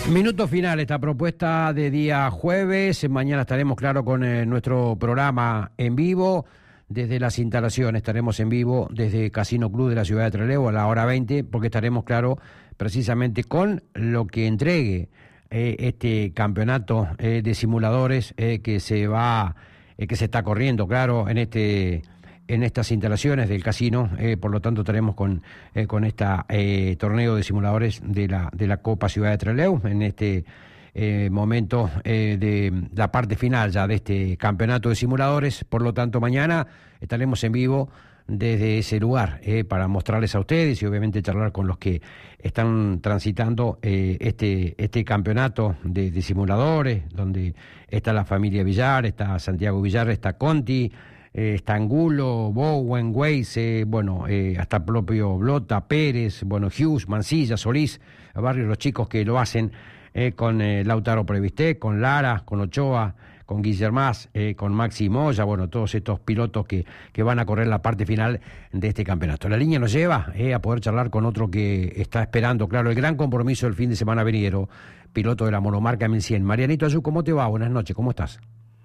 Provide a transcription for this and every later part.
Minuto final, esta propuesta de día jueves. Mañana estaremos, claro, con nuestro programa en vivo. Desde las instalaciones estaremos en vivo desde Casino Club de la ciudad de Trelew a la hora 20, porque estaremos, claro, precisamente con lo que entregue este campeonato de simuladores que se está corriendo, claro, en estas instalaciones del casino. Por lo tanto estaremos con este torneo de simuladores de la Copa Ciudad de Trelew en este momento de la parte final ya de este campeonato de simuladores. Por lo tanto, mañana estaremos en vivo desde ese lugar para mostrarles a ustedes y obviamente charlar con los que están transitando este campeonato de simuladores, donde está la familia Villar, está Santiago Villar, está Conti, está Angulo, Bowen, Weiss, hasta el propio Blota, Pérez, Hughes, Mancilla, Solís, varios los chicos que lo hacen con Lautaro Previsté, con Lara, con Ochoa, con Guillermás, con Maxi Moya, todos estos pilotos que van a correr la parte final de este campeonato. La línea nos lleva a poder charlar con otro que está esperando, claro, el gran compromiso del fin de semana venidero, piloto de la monomarca 1100. Marianito Ayú, ¿cómo te va? Buenas noches, ¿cómo estás?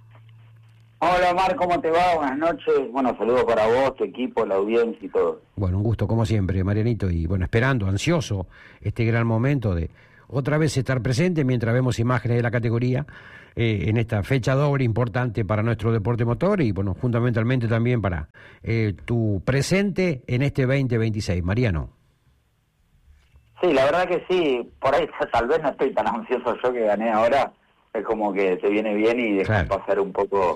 Hola Omar, ¿cómo te va? Buenas noches. Saludos para vos, tu equipo, la audiencia y todo. Un gusto como siempre, Marianito, y esperando, ansioso, este gran momento de otra vez estar presente mientras vemos imágenes de la categoría en esta fecha doble importante para nuestro deporte motor y, fundamentalmente también para tu presente en este 2026. Mariano. Sí, la verdad que sí. Por ahí tal vez no estoy tan ansioso yo que gané ahora. Es como que te viene bien y dejas pasar un poco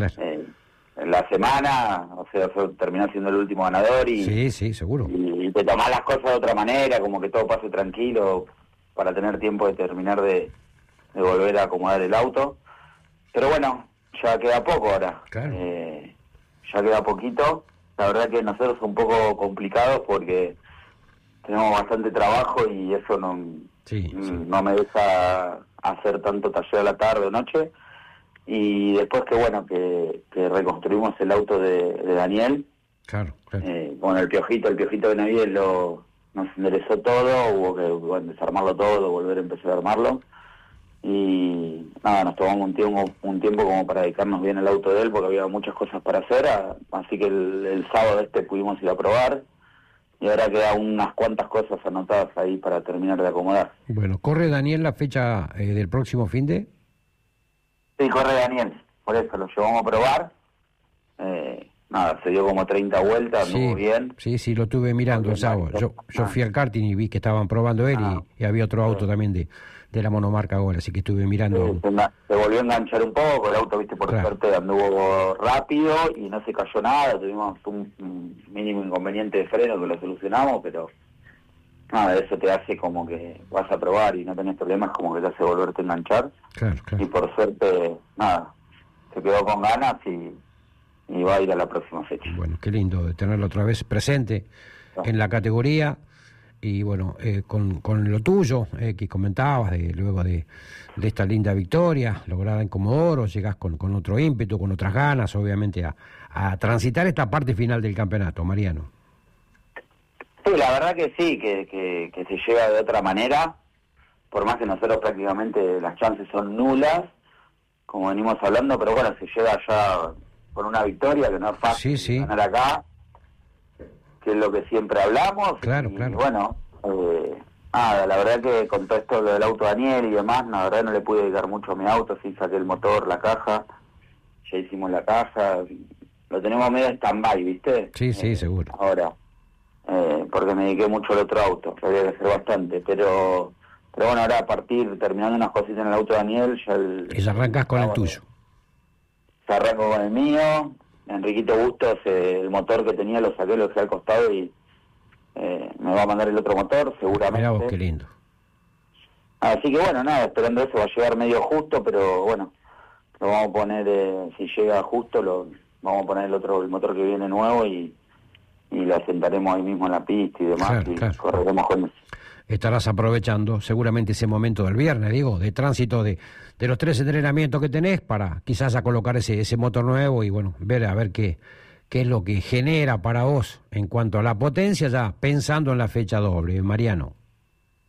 la semana, terminás siendo el último ganador y sí, seguro. Y te tomás las cosas de otra manera, como que todo pase tranquilo para tener tiempo de terminar de volver a acomodar el auto. Pero ya queda poco ahora. Claro. Ya queda poquito. La verdad que nosotros un poco complicados porque tenemos bastante trabajo y eso no me deja hacer tanto taller a la tarde o noche. Y después que reconstruimos el auto de Daniel, claro. Con el Piojito de Navidad nos enderezó todo, hubo que desarmarlo todo, volver a empezar a armarlo. Y nada, nos tomamos un tiempo como para dedicarnos bien al auto de él, porque había muchas cosas para hacer, así que el sábado pudimos ir a probar. Y ahora quedan unas cuantas cosas anotadas ahí para terminar de acomodar. ¿Corre Daniel la fecha del próximo finde? Sí, corre Daniel, por eso lo llevamos a probar. Se dio como 30 vueltas, anduvo bien. Sí, lo estuve mirando el sábado. Yo fui al karting y vi que estaban probando él y había otro auto también de la monomarca ahora, así que estuve mirando. Se volvió a enganchar un poco, el auto, por suerte anduvo rápido y no se cayó nada, tuvimos un mínimo inconveniente de freno que lo solucionamos, pero nada, eso te hace como que vas a probar y no tenés problemas, como que te hace volverte a enganchar. Claro. Y por suerte, se quedó con ganas y va a ir a la próxima fecha. Qué lindo de tenerlo otra vez presente en la categoría. Y con lo tuyo que comentabas luego de esta linda victoria lograda en Comodoro, llegás con otro ímpetu, con otras ganas, obviamente, a transitar esta parte final del campeonato, Mariano. Sí, la verdad que sí, que se llega de otra manera, por más que nosotros prácticamente las chances son nulas, como venimos hablando, pero se llega ya con una victoria, que no es fácil ganar acá, que es lo que siempre hablamos. Claro. La verdad que con todo esto, lo del auto Daniel y demás, la verdad no le pude dedicar mucho a mi auto, sí saqué el motor, la caja, ya hicimos la caja, lo tenemos medio stand-by, ¿viste? Sí, seguro. Ahora, porque me dediqué mucho al otro auto, que había que hacer bastante, pero ahora terminando unas cositas en el auto Daniel, y ya arrancas con el tuyo. Ya arranco con el mío. Enriquito Bustos, el motor que tenía lo saqué, lo dejé al costado y me va a mandar el otro motor, seguramente. Mirá vos, qué lindo. Así que esperando eso, va a llegar medio justo, pero lo vamos a poner, si llega justo, vamos a poner el motor que viene nuevo y lo asentaremos ahí mismo en la pista y demás, correremos con eso. Estarás aprovechando seguramente ese momento del viernes, de tránsito de los 3 entrenamientos que tenés para quizás a colocar ese motor nuevo y ver a ver qué es lo que genera para vos en cuanto a la potencia, ya pensando en la fecha doble, Mariano.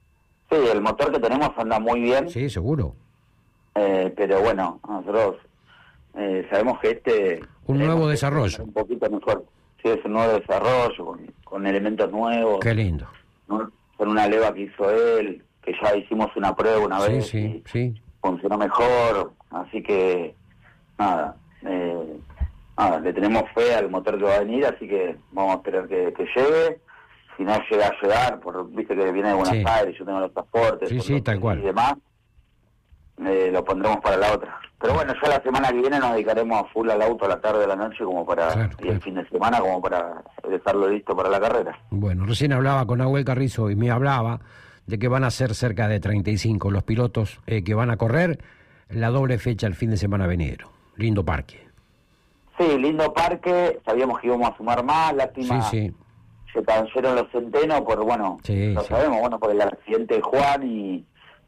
Sí, el motor que tenemos anda muy bien. Sí, seguro. Pero bueno, nosotros sabemos que Un nuevo desarrollo. Un poquito mejor. Sí, es un nuevo desarrollo, con elementos nuevos. Qué lindo. ¿No? Con una leva que hizo él, que ya hicimos una prueba una vez. Sí, sí. Funcionó mejor, así que nada, le tenemos fe al motor que va a venir, así que vamos a esperar que llegue. Si no llega a llegar, viste que viene de Buenos Aires, yo tengo los transportes sí, tal cual. y demás, lo pondremos para la otra. Pero bueno, ya la semana que viene nos dedicaremos a full al auto a la tarde, a la noche, como para el fin de semana, como para dejarlo listo para la carrera. Bueno, recién hablaba con Nahuel Carrizo y me hablaba de que van a ser cerca de 35 los pilotos que van a correr la doble fecha el fin de semana venidero. Lindo parque. Sí, lindo parque, sabíamos que íbamos a sumar más, lástima. Sí. Se cayeron los centenos por, sabemos, por el accidente de Juan y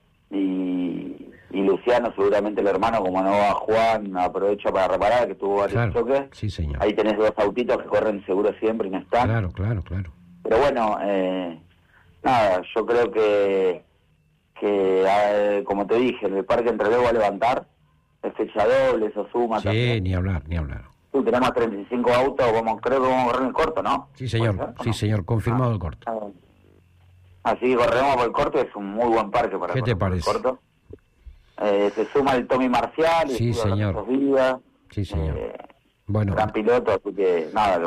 Luciano, seguramente el hermano, como no va Juan, aprovecha para reparar, que tuvo varios choques. Sí, señor. Ahí tenés dos autitos que corren seguro siempre y no están. Claro. Pero bueno, nada, yo creo que como te dije, el parque entre va a levantar, es fecha doble, eso suma. Sí, también. ni hablar. Sí, tenemos 35 autos, creo que vamos a correr en el corto, ¿no? Sí, señor, señor, confirmado el corto. Así que corremos por el corto, es un muy buen parque para correr. ¿Qué te parece? El corto. Se suma el Tommy Marcial, sí, señor. Díaz, sí, señor. Bueno. Gran piloto, así que nada,